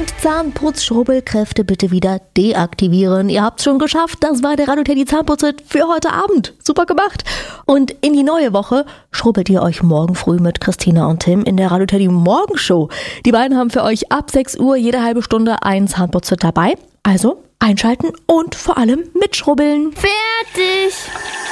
und Zahnputzschrubbelkräfte bitte wieder deaktivieren. Ihr habt's schon geschafft. Das war der Radio Teddy Zahnputztipp für heute Abend. Super gemacht. Und in die neue Woche schrubbelt ihr euch morgen früh mit Christina und Tim in der Radio Teddy Morgenshow. Die beiden haben für euch ab 6 Uhr jede halbe Stunde einen Zahnputztipp dabei. Also einschalten und vor allem mitschrubbeln. Fertig!